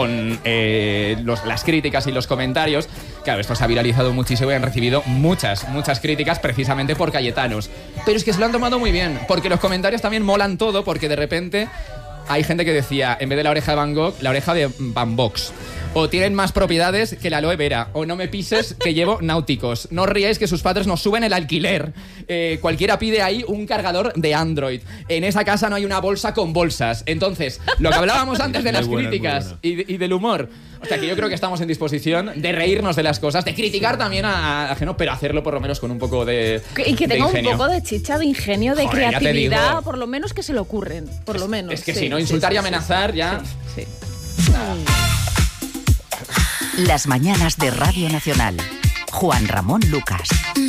con las críticas y los comentarios. Claro, esto se ha viralizado muchísimo y han recibido muchas críticas precisamente por cayetanos. Pero es que se lo han tomado muy bien, porque los comentarios también molan todo, porque de repente hay gente que decía, en vez de la oreja de Van Gogh, la oreja de Van Box. O tienen más propiedades que la aloe vera. O no me pises que llevo náuticos. No os ríais que sus padres nos suben el alquiler. Cualquiera pide ahí un cargador de Android. En esa casa no hay una bolsa con bolsas. Entonces, lo que hablábamos antes de las críticas y del humor. O sea, que yo creo que estamos en disposición de reírnos de las cosas, de criticar también a ajeno, pero hacerlo por lo menos con un poco de Y que tenga ingenio. un poco de chicha, de ingenio, de Joder, creatividad, por lo menos que se le ocurren. Por lo menos. Es que si no, insultar y amenazar ya... Sí. Las mañanas de Radio Nacional. Juan Ramón Lucas.